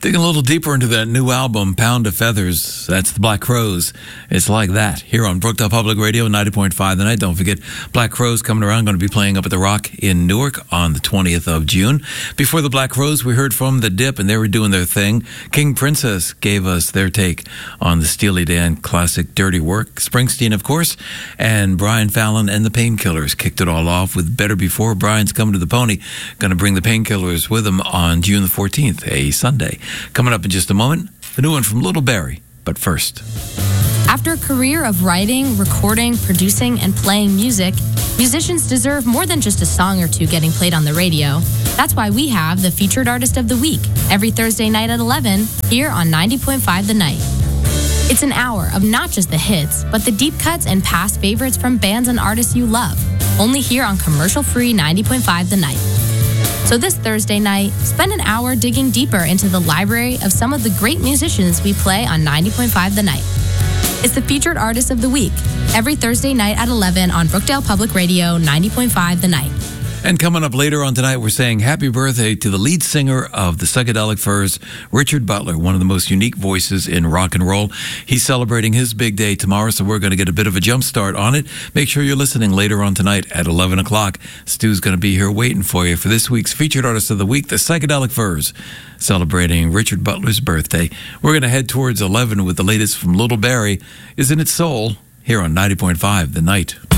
Digging a little deeper into that new album, Pound of Feathers. That's the Black Crowes. It's like that here on Brookdale Public Radio, 90.5 The Night. Don't forget, Black Crowes coming around, going to be playing up at the Rock in Newark on the 20th of June. Before the Black Crowes, we heard from The Dip, and they were doing their thing. King Princess gave us their take on the Steely Dan classic Dirty Work. Springsteen, of course, and Brian Fallon and the Painkillers kicked it all off with Better Before. Brian's coming to the Pony, going to bring the Painkillers with him on June the 14th, a Sunday. Coming up in just a moment, the new one from Little Barrie. But first, after a career of writing, recording, producing, and playing music, musicians deserve more than just a song or two getting played on the radio. That's why we have the Featured Artist of the Week every Thursday night at 11 here on 90.5 The Night. It's an hour of not just the hits, but the deep cuts and past favorites from bands and artists you love, only here on commercial-free 90.5 The Night. So this Thursday night, spend an hour digging deeper into the library of some of the great musicians we play on 90.5 The Night. It's the Featured Artist of the Week, every Thursday night at 11 on Brookdale Public Radio, 90.5 The Night. And coming up later on tonight, we're saying happy birthday to the lead singer of the Psychedelic Furs, Richard Butler, one of the most unique voices in rock and roll. He's celebrating his big day tomorrow, so we're going to get a bit of a jump start on it. Make sure you're listening later on tonight at 11 o'clock. Stu's going to be here waiting for you for this week's Featured Artist of the Week, the Psychedelic Furs, celebrating Richard Butler's birthday. We're going to head towards 11 with the latest from Little Barrie, Isn't It Soul, here on 90.5 The Night.